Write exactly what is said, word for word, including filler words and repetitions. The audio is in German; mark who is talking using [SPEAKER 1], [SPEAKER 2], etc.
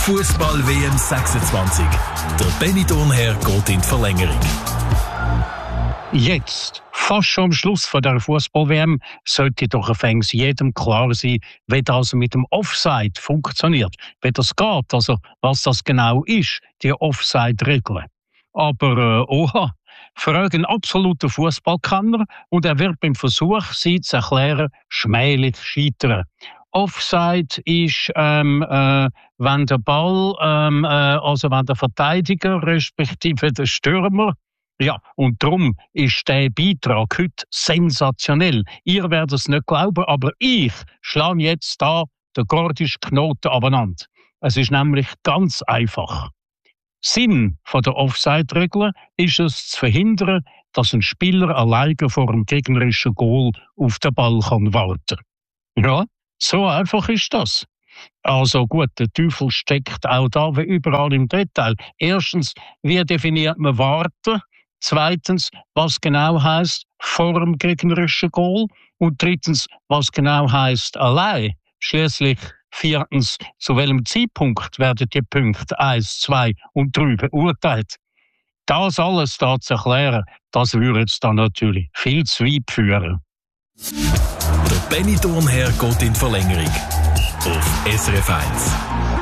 [SPEAKER 1] Fußball-W M sechsundzwanzig. Der Benny Thurnherr geht in die Verlängerung.
[SPEAKER 2] Jetzt, fast schon am Schluss von der Fußball-W M, sollte doch ein jedem klar sein, wie das mit dem Offside funktioniert, wie das geht, also was das genau ist, die Offside-Regeln. Aber äh, oha, frage einen absoluten Fußballkenner und er wird beim Versuch, sie zu erklären, schmählich scheitern. Offside ist, ähm, äh, wenn der Ball, ähm, äh, also wenn der Verteidiger respektive der Stürmer, ja, und darum ist der Beitrag heute sensationell. Ihr werdet es nicht glauben, aber ich schlage jetzt da den gordischen Knoten abeinander. Es ist nämlich ganz einfach. Sinn der Offside-Regel ist es zu verhindern, dass ein Spieler alleine vor dem gegnerischen Goal auf den Ball kann warten. Ja, so einfach ist das. Also gut, der Teufel steckt auch da wie überall im Detail. Erstens, wie definiert man warten? Zweitens, was genau heisst vor dem gegnerischen Goal? Und drittens, was genau heisst allein? Schließlich viertens, zu welchem Zeitpunkt werden die Punkte eins, zwei und drei beurteilt? Das alles da zu erklären, das würde jetzt dann natürlich viel zu weit führen.
[SPEAKER 1] Der Benny Thurnherr geht in die Verlängerung. Auf S R F eins.